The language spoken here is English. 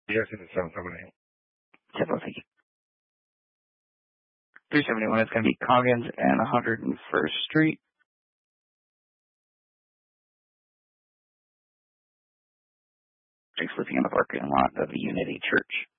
Yes, it is 778. 10-4, thank you. 371 is going to be Coggins and 101st Street. Sleeping in the parking lot of the Unity Church.